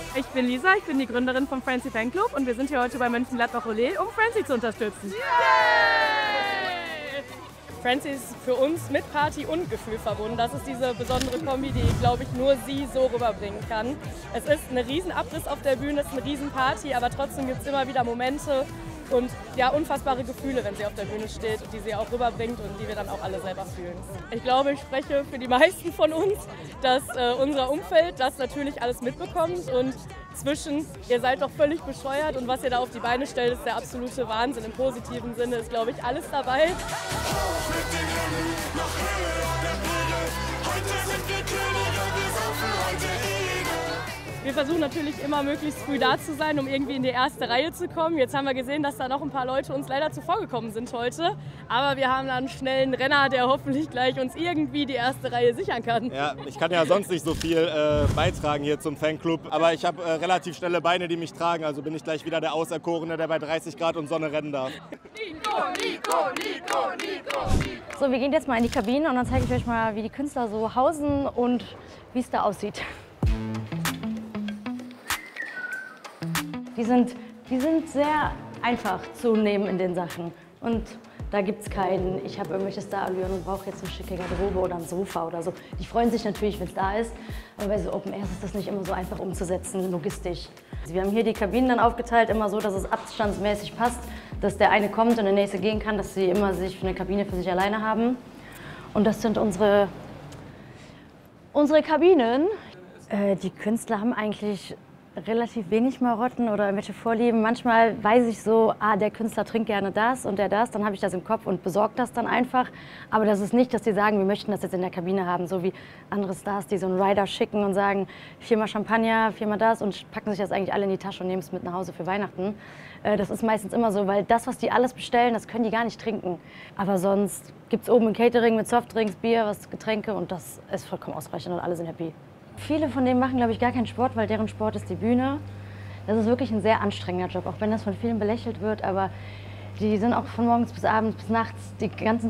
Ich bin Lisa, ich bin die Gründerin vom Francie Fanclub und wir sind hier heute bei Mönchengladbach Ole, um Francie zu unterstützen. Francie ist für uns mit Party und Gefühl verbunden. Das ist diese besondere Kombi, die, glaube ich, nur sie so rüberbringen kann. Es ist ein riesen Abriss auf der Bühne, es ist eine riesen Party, aber trotzdem gibt es immer wieder Momente und ja, unfassbare Gefühle, wenn sie auf der Bühne steht und die sie auch rüberbringt und die wir dann auch alle selber fühlen. Ich glaube, ich spreche für die meisten von uns, dass unser Umfeld das natürlich alles mitbekommt und zwischen, ihr seid doch völlig bescheuert und was ihr da auf die Beine stellt, ist der absolute Wahnsinn. Im positiven Sinne ist, glaube ich, alles dabei. Wir versuchen natürlich immer möglichst früh da zu sein, um irgendwie in die erste Reihe zu kommen. Jetzt haben wir gesehen, dass da noch ein paar Leute uns leider zuvorgekommen sind heute. Aber wir haben da einen schnellen Renner, der hoffentlich gleich uns irgendwie die erste Reihe sichern kann. Ja, ich kann ja sonst nicht so viel beitragen hier zum Fanclub. Aber ich habe relativ schnelle Beine, die mich tragen. Also bin ich gleich wieder der Auserkorene, der bei 30 Grad und Sonne rennen darf. Nico! So, wir gehen jetzt mal in die Kabine und dann zeige ich euch mal, wie die Künstler so hausen und wie es da aussieht. Die sind sehr einfach zu nehmen in den Sachen. Und da gibt es keinen, ich habe irgendwelche Starallüren und brauche jetzt eine schicke Garderobe oder ein Sofa oder so. Die freuen sich natürlich, wenn es da ist, aber bei so Open Airs ist das nicht immer so einfach umzusetzen, logistisch. Wir haben hier die Kabinen dann aufgeteilt, immer so, dass es abstandsmäßig passt, dass der eine kommt und der nächste gehen kann, dass sie immer eine Kabine für sich alleine haben. Und das sind unsere Kabinen. Die Künstler haben eigentlich relativ wenig Marotten oder irgendwelche Vorlieben. Manchmal weiß ich so, der Künstler trinkt gerne das und der das, dann habe ich das im Kopf und besorge das dann einfach. Aber das ist nicht, dass die sagen, wir möchten das jetzt in der Kabine haben, so wie andere Stars, die so einen Rider schicken und sagen, 4-mal Champagner, 4-mal das und packen sich das eigentlich alle in die Tasche und nehmen es mit nach Hause für Weihnachten. Das ist meistens immer so, weil das, was die alles bestellen, das können die gar nicht trinken. Aber sonst gibt es oben ein Catering mit Softdrinks, Bier, Getränke und das ist vollkommen ausreichend und alle sind happy. Viele von denen machen, glaube ich, gar keinen Sport, weil deren Sport ist die Bühne. Das ist wirklich ein sehr anstrengender Job, auch wenn das von vielen belächelt wird. Aber die sind auch von morgens bis abends bis nachts die ganzen